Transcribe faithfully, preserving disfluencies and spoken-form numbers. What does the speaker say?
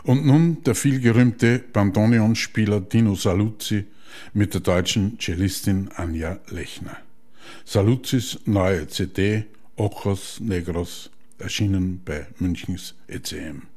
Und nun der vielgerühmte Bandoneonspieler Dino Saluzzi mit der deutschen Cellistin Anja Lechner. Saluzzis neue C D Ojos Negros, erschienen bei Münchens E C M.